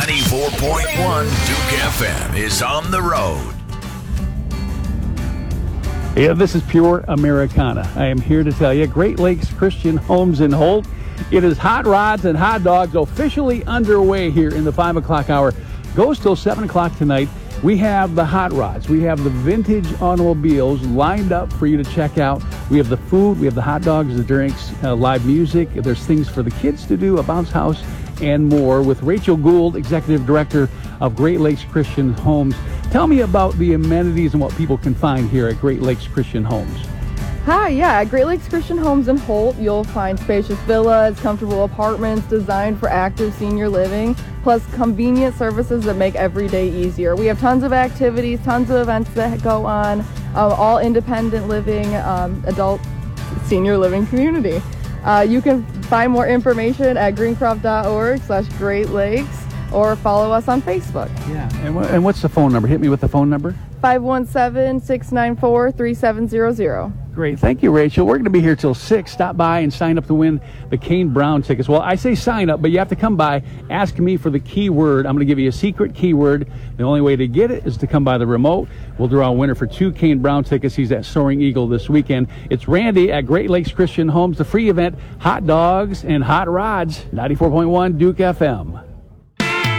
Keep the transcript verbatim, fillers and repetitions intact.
ninety-four point one Duke F M is on the road. Yeah, this is Pure Americana. I am here to tell you, Great Lakes Christian Homes in Holt. It is Hot Rods and Hot Dogs officially underway here in the five o'clock hour. Goes till seven o'clock tonight. We have the hot rods. We have the vintage automobiles lined up for you to check out. We have the food. We have the hot dogs, the drinks, uh, live music. There's things for the kids to do, a bounce house, and more. With Rachel Gould, Executive Director of Great Lakes Christian Homes. Tell me about the amenities and what people can find here at Great Lakes Christian Homes. Hi, yeah, at Great Lakes Christian Homes in Holt, you'll find spacious villas, comfortable apartments designed for active senior living, plus convenient services that make every day easier. We have tons of activities, tons of events that go on, uh, all independent living, um, adult senior living community. Uh, you can find more information at greencroft.org slash Great Lakes or follow us on Facebook. Yeah, and, wh- and what's the phone number? Hit me with the phone number. five one seven, six nine four, three seven zero zero. Great. Thank you, Rachel. We're going to be here till six. Stop by and sign up to win the Kane Brown tickets. Well, I say sign up, but you have to come by. Ask me for the keyword. I'm going to give you a secret keyword. The only way to get it is to come by the remote. We'll draw a winner for two Kane Brown tickets. He's at Soaring Eagle this weekend. It's Randy at Great Lakes Christian Homes. The free event, hot dogs and hot rods. ninety-four point one Duke F M.